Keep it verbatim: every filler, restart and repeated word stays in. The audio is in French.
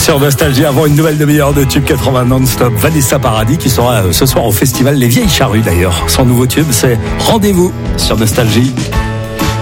Sur Nostalgie, avant une nouvelle demi-heure de Tube quatre-vingts non-stop, Vanessa Paradis qui sera ce soir au festival Les Vieilles Charrues d'ailleurs. Son nouveau tube, c'est Rendez-vous sur Nostalgie.